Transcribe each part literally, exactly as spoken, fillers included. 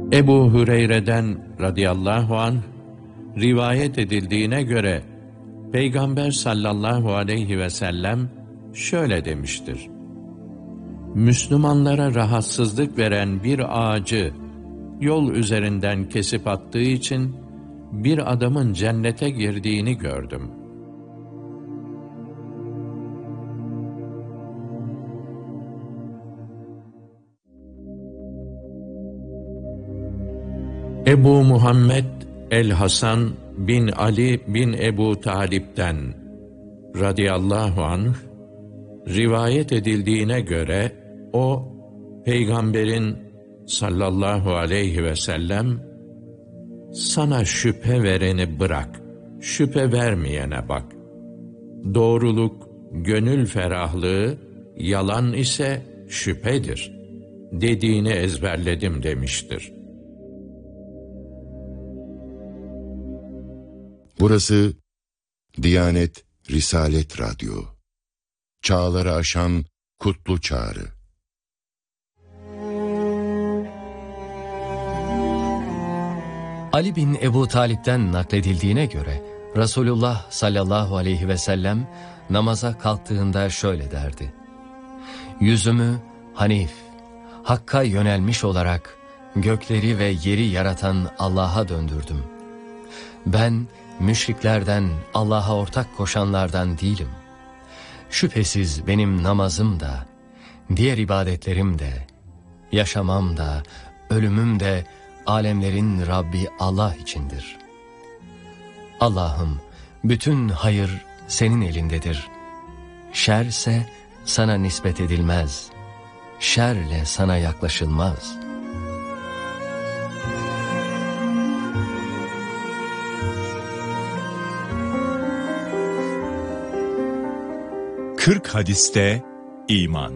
Ebu Hüreyre'den radıyallahu anh rivayet edildiğine göre Peygamber sallallahu aleyhi ve sellem şöyle demiştir: Müslümanlara rahatsızlık veren bir ağacı yol üzerinden kesip attığı için bir adamın cennete girdiğini gördüm. Ebu Muhammed el-Hasan bin Ali bin Ebu Talip'ten radıyallahu anh rivayet edildiğine göre o, Peygamberin sallallahu aleyhi ve sellem, sana şüphe vereni bırak, şüphe vermeyene bak. Doğruluk, gönül ferahlığı, yalan ise şüphedir dediğini ezberledim demiştir. Burası Diyanet Risalet Radyo. Çağları aşan kutlu çağrı. Ali bin Ebu Talip'ten nakledildiğine göre Resulullah sallallahu aleyhi ve sellem namaza kalktığında şöyle derdi: Yüzümü Hanif, Hakk'a yönelmiş olarak gökleri ve yeri yaratan Allah'a döndürdüm. Ben müşriklerden, Allah'a ortak koşanlardan değilim. Şüphesiz benim namazım da, diğer ibadetlerim de, yaşamam da, ölümüm de alemlerin Rabbi Allah içindir. Allah'ım, bütün hayır senin elindedir. Şerse sana nispet edilmez. Şerle sana yaklaşılmaz. kırk hadiste iman.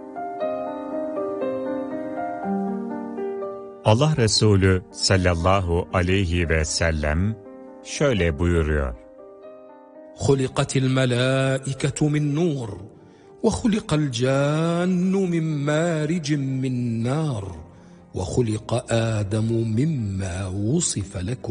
Allah Resulü sallallahu aleyhi ve sellem şöyle buyuruyor: خُلِقَتِ الْمَلَائِكَةُ مِنْ نُورٍ وَخُلِقَ الْجَانُّ مِنْ مَارِجٍ مِنْ نَارٍ وَخُلِقَ آدَمُ مِمَّا وُصِفَ لَكُمْ.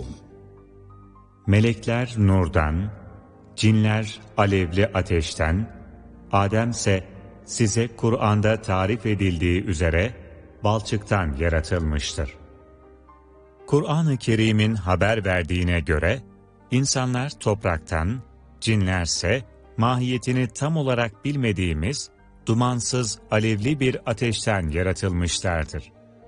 Melekler nurdan, cinler alevli ateşten, Adem ise size Kur'an'da tarif edildiği üzere balçıktan yaratılmıştır. Kur'an-ı Kerim'in haber verdiğine göre insanlar topraktan, cinlerse mahiyetini tam olarak bilmediğimiz dumansız alevli bir ateşten yaratılmışlardır.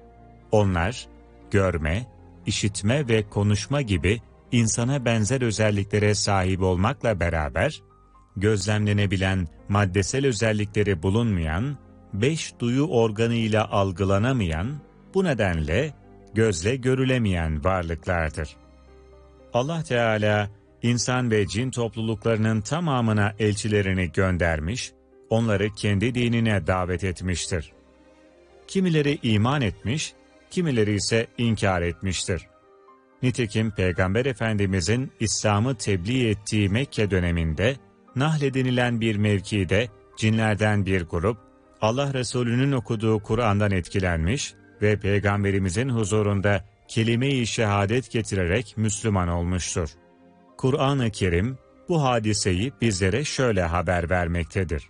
Onlar görme, işitme ve konuşma gibi insana benzer özelliklere sahip olmakla beraber gözlemlenebilen maddesel özellikleri bulunmayan, beş duyu organıyla algılanamayan, bu nedenle gözle görülemeyen varlıklardır. Allah Teala, insan ve cin topluluklarının tamamına elçilerini göndermiş, onları kendi dinine davet etmiştir. Kimileri iman etmiş, kimileri ise inkar etmiştir. Nitekim Peygamber Efendimizin İslam'ı tebliğ ettiği Mekke döneminde, Nahl denilen bir mevkide cinlerden bir grup, Allah Resulü'nün okuduğu Kur'an'dan etkilenmiş ve Peygamberimizin huzurunda kelime-i şehadet getirerek Müslüman olmuştur. Kur'an-ı Kerim bu hadiseyi bizlere şöyle haber vermektedir: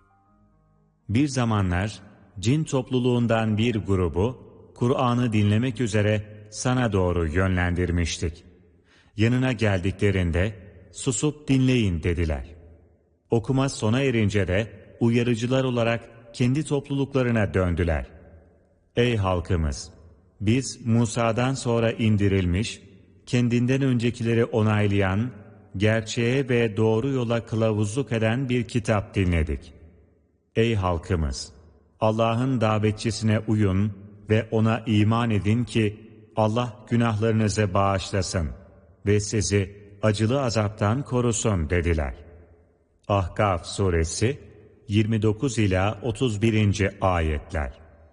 Bir zamanlar cin topluluğundan bir grubu Kur'an'ı dinlemek üzere sana doğru yönlendirmiştik. Yanına geldiklerinde susup dinleyin dediler. Okuma sona erince de uyarıcılar olarak kendi topluluklarına döndüler. Ey halkımız! Biz Musa'dan sonra indirilmiş, kendinden öncekileri onaylayan, gerçeğe ve doğru yola kılavuzluk eden bir kitap dinledik. Ey halkımız! Allah'ın davetçisine uyun ve ona iman edin ki Allah günahlarınızı bağışlasın ve sizi acılı azaptan korusun dediler. Ahkaf suresi yirmi dokuz ila otuz birinci ayetler.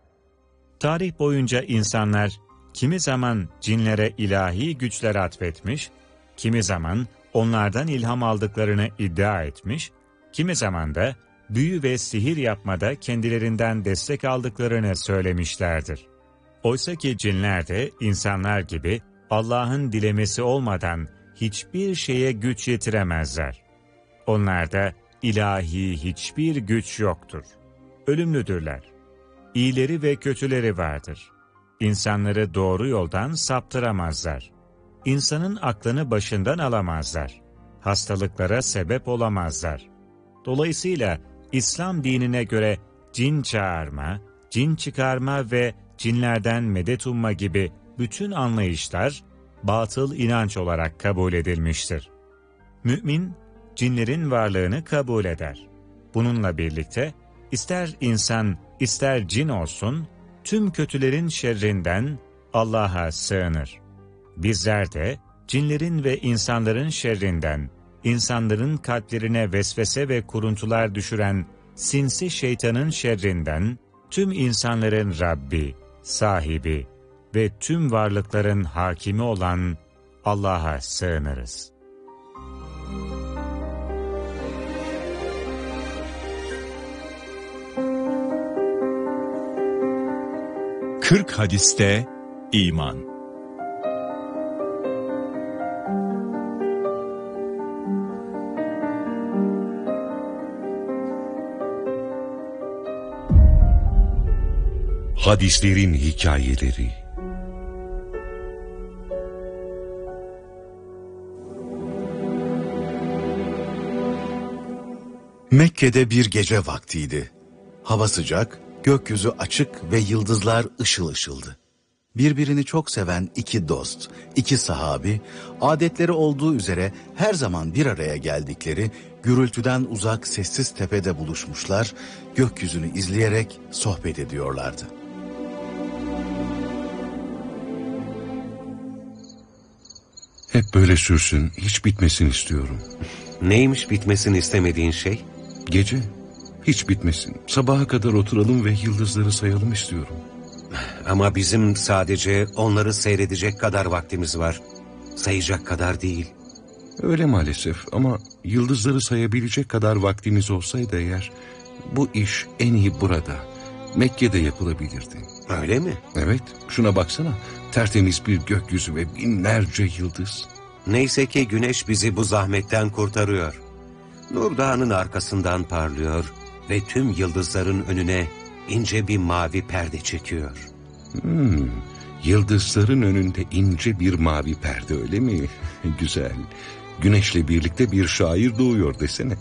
Tarih boyunca insanlar kimi zaman cinlere ilahi güçler atfetmiş, kimi zaman onlardan ilham aldıklarını iddia etmiş, kimi zaman da büyü ve sihir yapmada kendilerinden destek aldıklarını söylemişlerdir. Oysa ki cinler de insanlar gibi Allah'ın dilemesi olmadan hiçbir şeye güç yetiremezler. Onlarda ilahi hiçbir güç yoktur. Ölümlüdürler. İyileri ve kötüleri vardır. İnsanları doğru yoldan saptıramazlar. İnsanın aklını başından alamazlar. Hastalıklara sebep olamazlar. Dolayısıyla İslam dinine göre cin çağırma, cin çıkarma ve cinlerden medet umma gibi bütün anlayışlar batıl inanç olarak kabul edilmiştir. Mümin, cinlerin varlığını kabul eder. Bununla birlikte ister insan ister cin olsun, tüm kötülerin şerrinden Allah'a sığınır. Bizler de cinlerin ve insanların şerrinden, insanların kalplerine vesvese ve kuruntular düşüren sinsi şeytanın şerrinden, tüm insanların Rabbi, sahibi ve tüm varlıkların hakimi olan Allah'a sığınırız. kırk hadiste iman. Hadislerin hikayeleri. Mekke'de bir gece vaktiydi. Hava sıcak, gökyüzü açık ve yıldızlar ışıl ışıldı. Birbirini çok seven iki dost, iki sahabi, adetleri olduğu üzere her zaman bir araya geldikleri, gürültüden uzak sessiz tepede buluşmuşlar, gökyüzünü izleyerek sohbet ediyorlardı. Hep böyle sürsün, hiç bitmesin istiyorum. Neymiş bitmesini istemediğin şey? Gece, hiç bitmesin. Sabaha kadar oturalım ve yıldızları sayalım istiyorum. Ama bizim sadece onları seyredecek kadar vaktimiz var. Sayacak kadar değil. Öyle maalesef ama yıldızları sayabilecek kadar vaktimiz olsaydı eğer, bu iş en iyi burada, Mekke'de yapılabilirdi. Öyle mi? Evet, şuna baksana. Tertemiz bir gökyüzü ve binlerce yıldız. Neyse ki güneş bizi bu zahmetten kurtarıyor. Nur Dağı'nın arkasından parlıyor ve tüm yıldızların önüne ince bir mavi perde çekiyor. Hmm, yıldızların önünde ince bir mavi perde, öyle mi? Güzel. Güneşle birlikte bir şair doğuyor desene.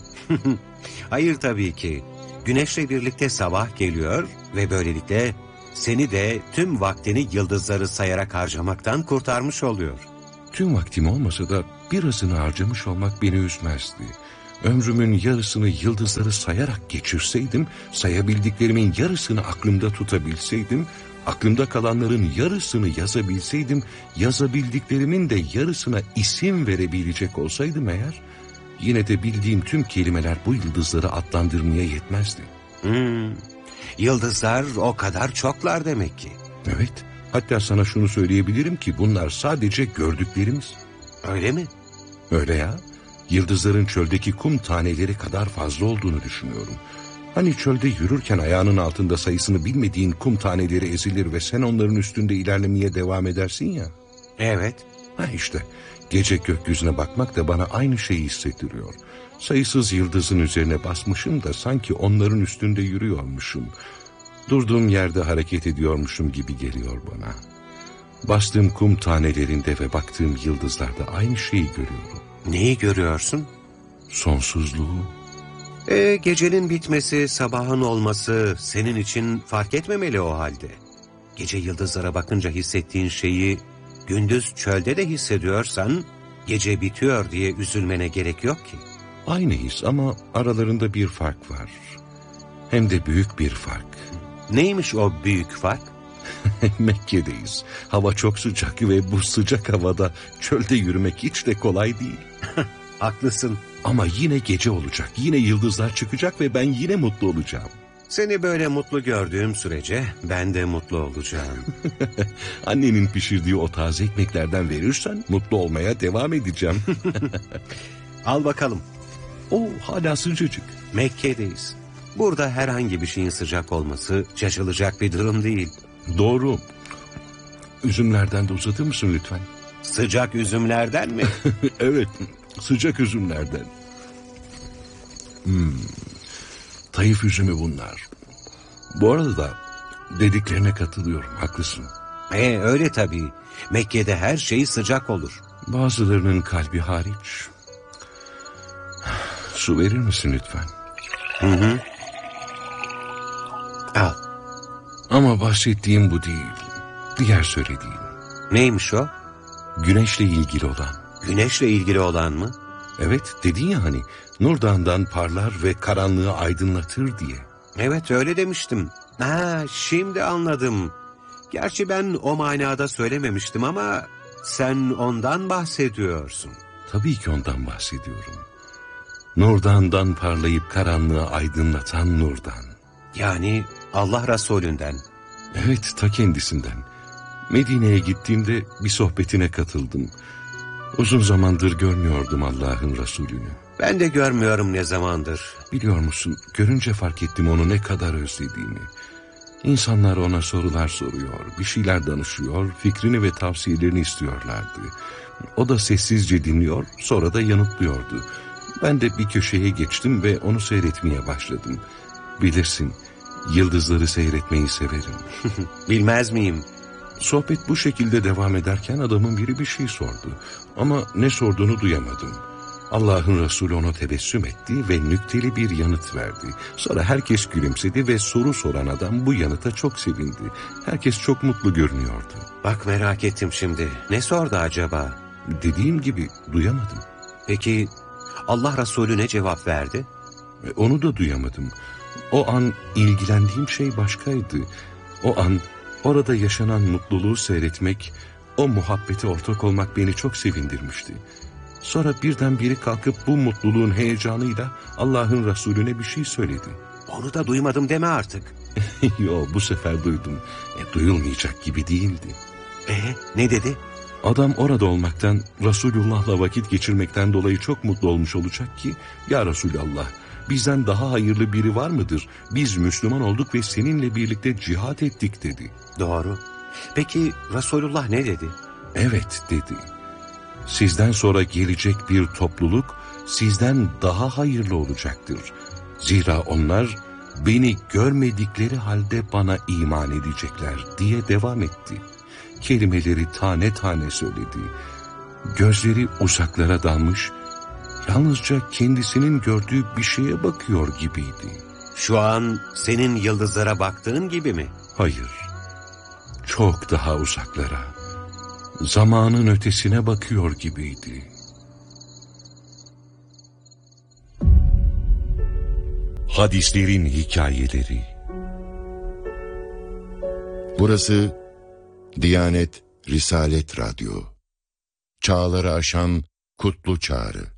Hayır tabii ki. Güneşle birlikte sabah geliyor ve böylelikle seni de tüm vaktini yıldızları sayarak harcamaktan kurtarmış oluyor. Tüm vaktim olmasa da birazını harcamış olmak beni üzmezdi. Ömrümün yarısını yıldızları sayarak geçirseydim, sayabildiklerimin yarısını aklımda tutabilseydim, aklımda kalanların yarısını yazabilseydim, yazabildiklerimin de yarısına isim verebilecek olsaydım eğer, yine de bildiğim tüm kelimeler bu yıldızları adlandırmaya yetmezdi. Hmm, yıldızlar o kadar çoklar demek ki. Evet, hatta sana şunu söyleyebilirim ki bunlar sadece gördüklerimiz. Öyle mi? Öyle ya. Yıldızların çöldeki kum taneleri kadar fazla olduğunu düşünüyorum. Hani çölde yürürken ayağının altında sayısını bilmediğin kum taneleri ezilir ve sen onların üstünde ilerlemeye devam edersin ya. Evet. Ha işte, gece gökyüzüne bakmak da bana aynı şeyi hissettiriyor. Sayısız yıldızın üzerine basmışım da sanki onların üstünde yürüyormuşum. Durduğum yerde hareket ediyormuşum gibi geliyor bana. Bastığım kum tanelerinde ve baktığım yıldızlarda aynı şeyi görüyorum. Neyi görüyorsun? Sonsuzluğu. E, gecenin bitmesi, sabahın olması senin için fark etmemeli o halde. Gece yıldızlara bakınca hissettiğin şeyi gündüz çölde de hissediyorsan, gece bitiyor diye üzülmene gerek yok ki. Aynı his ama aralarında bir fark var. Hem de büyük bir fark. Neymiş o büyük fark? Mekke'deyiz. Hava çok sıcak ve bu sıcak havada çölde yürümek hiç de kolay değil. Haklısın. Ama yine gece olacak, yine yıldızlar çıkacak ve ben yine mutlu olacağım. Seni böyle mutlu gördüğüm sürece ben de mutlu olacağım. Annenin pişirdiği o taze ekmeklerden verirsen mutlu olmaya devam edeceğim. Al bakalım. O hala sıcacık. Mekke'deyiz. Burada herhangi bir şeyin sıcak olması şaşılacak bir durum değil. Doğru. üzümlerden de uzatır mısın lütfen? Sıcak üzümlerden mi? Evet, sıcak üzümlerden. Hmm, Taif üzümü bunlar. Bu arada da dediklerine katılıyorum, haklısın. E öyle tabii. Mekke'de her şey sıcak olur. Bazılarının kalbi hariç. Su verir misin lütfen? Hı hı. Al. Ama bahsettiğim bu değil. Diğer söylediğim. Neymiş o? Güneşle ilgili olan. Güneşle ilgili olan mı? Evet, dedin ya hani, Nur Dağı'ndan parlar ve karanlığı aydınlatır diye. Evet, öyle demiştim. Ha, şimdi anladım. Gerçi ben o manada söylememiştim ama sen ondan bahsediyorsun. Tabii ki ondan bahsediyorum. Nur Dağı'ndan parlayıp karanlığı aydınlatan Nur'dan. Yani Allah Resulünden. Evet, ta kendisinden. Medine'ye gittiğimde bir sohbetine katıldım. Uzun zamandır görmüyordum Allah'ın Resulü'nü. Ben de görmüyorum ne zamandır. Biliyor musun, görünce fark ettim onu ne kadar özlediğimi. İnsanlar ona sorular soruyor, bir şeyler danışıyor, fikrini ve tavsiyelerini istiyorlardı. O da sessizce dinliyor, sonra da yanıtlıyordu. Ben de bir köşeye geçtim ve onu seyretmeye başladım. Bilirsin, yıldızları seyretmeyi severim. Bilmez miyim? Sohbet bu şekilde devam ederken adamın biri bir şey sordu. Ama ne sorduğunu duyamadım. Allah'ın Resulü ona tebessüm etti ve nükteli bir yanıt verdi. Sonra herkes gülümsedi ve soru soran adam bu yanıta çok sevindi. Herkes çok mutlu görünüyordu. Bak merak ettim şimdi. Ne sordu acaba? Dediğim gibi duyamadım. Peki Allah Resulü ne cevap verdi? E, onu da duyamadım. O an ilgilendiğim şey başkaydı. O an orada yaşanan mutluluğu seyretmek, o muhabbete ortak olmak beni çok sevindirmişti. Sonra birden biri kalkıp bu mutluluğun heyecanıyla Allah'ın Resulüne bir şey söyledi. Onu da duymadım deme artık. Yo, bu sefer duydum. E, duyulmayacak gibi değildi. E ne dedi? Adam orada olmaktan, Resulullah'la vakit geçirmekten dolayı çok mutlu olmuş olacak ki, ya Resulallah, bizden daha hayırlı biri var mıdır? Biz Müslüman olduk ve seninle birlikte cihat ettik dedi. Doğru. Peki Resulullah ne dedi? Evet dedi. Sizden sonra gelecek bir topluluk sizden daha hayırlı olacaktır. Zira onlar beni görmedikleri halde bana iman edecekler diye devam etti. Kelimeleri tane tane söyledi. Gözleri uzaklara dalmış, yalnızca kendisinin gördüğü bir şeye bakıyor gibiydi. Şu an senin yıldızlara baktığın gibi mi? Hayır, çok daha uzaklara, zamanın ötesine bakıyor gibiydi. Hadislerin hikayeleri. Burası Diyanet Risalet Radyo. Çağları aşan kutlu çağrı.